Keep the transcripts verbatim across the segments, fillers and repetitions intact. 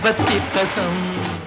की कसम।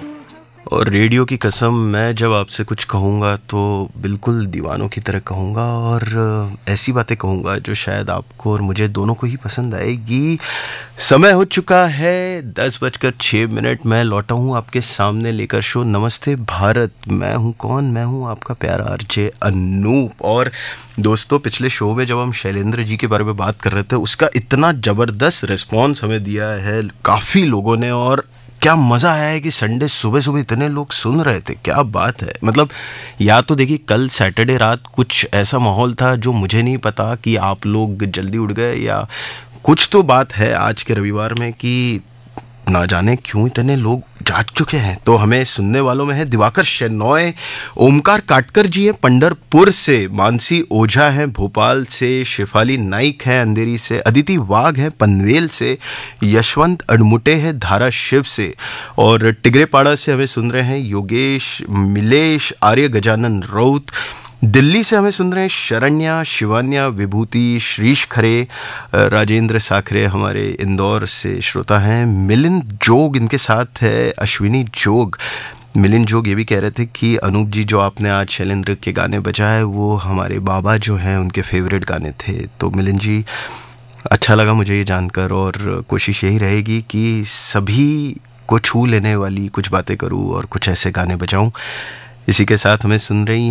और रेडियो की कसम, मैं जब आपसे कुछ कहूँगा तो बिल्कुल दीवानों की तरह कहूँगा और ऐसी बातें कहूँगा जो शायद आपको और मुझे दोनों को ही पसंद आएगी। समय हो चुका है दस बजकर छः मिनट। मैं लौटा हूँ आपके सामने लेकर शो नमस्ते भारत। मैं हूँ कौन? मैं हूँ आपका प्यारा आरजे अनूप। और दोस्तों, पिछले शो में जब हम शैलेंद्र जी के बारे में बात कर रहे थे, उसका इतना ज़बरदस्त रिस्पॉन्स हमें दिया है काफ़ी लोगों ने, और क्या मज़ा आया है कि संडे सुबह सुबह इतने लोग सुन रहे थे। क्या बात है। मतलब या तो देखिए, कल सैटरडे रात कुछ ऐसा माहौल था जो मुझे नहीं पता कि आप लोग जल्दी उठ गए, या कुछ तो बात है आज के रविवार में कि ना जाने क्यों इतने लोग जाग चुके हैं। तो हमें सुनने वालों में है दिवाकर शेनॉय, ओमकार काटकर जी हैं पंडरपुर से, मानसी ओझा हैं भोपाल से, शिफाली नाइक हैं अंधेरी से, अदिति वाघ हैं पनवेल से, यशवंत अडमुटे हैं धाराशिव से, और टिगरेपाड़ा से हमें सुन रहे हैं योगेश मिलेश, आर्य गजानन राउत। दिल्ली से हमें सुन रहे हैं शरण्या, शिवान्या, विभूति, श्रीश खरे, राजेंद्र साखरे हमारे इंदौर से श्रोता हैं, मिलिंद जोग इनके साथ है, अश्विनी जोग। मिलिंद जोग ये भी कह रहे थे कि अनूप जी, जो आपने आज शैलेंद्र के गाने बजाए वो हमारे बाबा जो हैं उनके फेवरेट गाने थे। तो मिलिंद जी, अच्छा लगा मुझे ये जानकर, और कोशिश यही रहेगी कि सभी को छू लेने वाली कुछ बातें करूँ और कुछ ऐसे गाने बजाऊँ। इसी के साथ हमें सुन रही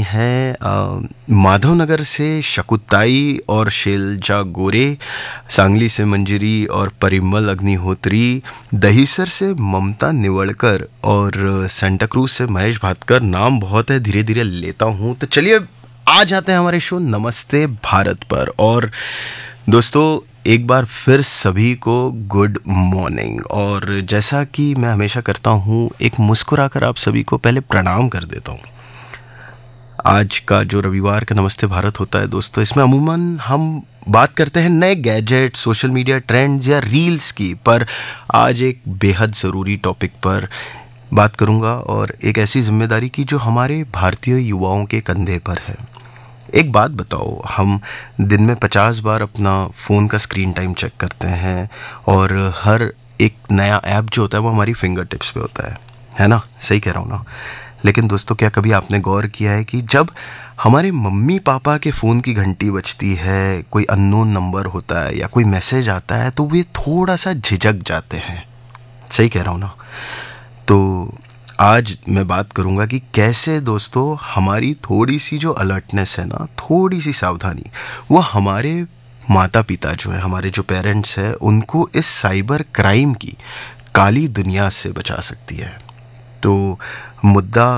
हैं माधवनगर से शकुताई और शैलजा गोरे, सांगली से मंजरी और परिमल अग्निहोत्री, दहीसर से ममता निवड़कर, और सेंटा क्रूज से महेश भाटकर। नाम बहुत है, धीरे धीरे लेता हूँ। तो चलिए आ जाते हैं हमारे शो नमस्ते भारत पर। और दोस्तों, एक बार फिर सभी को गुड मॉर्निंग। और जैसा कि मैं हमेशा करता हूँ, एक मुस्कुराकर आप सभी को पहले प्रणाम कर देता हूँ। आज का जो रविवार का नमस्ते भारत होता है दोस्तों, इसमें अमूमन हम बात करते हैं नए गैजेट, सोशल मीडिया ट्रेंड्स या रील्स की, पर आज एक बेहद ज़रूरी टॉपिक पर बात करूँगा, और एक ऐसी जिम्मेदारी की जो हमारे भारतीय युवाओं के कंधे पर है। एक बात बताओ, हम दिन में पचास बार अपना फ़ोन का स्क्रीन टाइम चेक करते हैं, और हर एक नया ऐप जो होता है वो हमारी फिंगर टिप्स पे होता है है ना? सही कह रहा हूँ ना? लेकिन दोस्तों, क्या कभी आपने गौर किया है कि जब हमारे मम्मी पापा के फ़ोन की घंटी बजती है, कोई अननोन नंबर होता है या कोई मैसेज आता है, तो वे थोड़ा सा झिझक जाते हैं। सही कह रहा हूँ ना? तो आज मैं बात करूंगा कि कैसे दोस्तों हमारी थोड़ी सी जो अलर्टनेस है ना, थोड़ी सी सावधानी, वो हमारे माता पिता जो हैं, हमारे जो पेरेंट्स हैं, उनको इस साइबर क्राइम की काली दुनिया से बचा सकती है। तो मुद्दा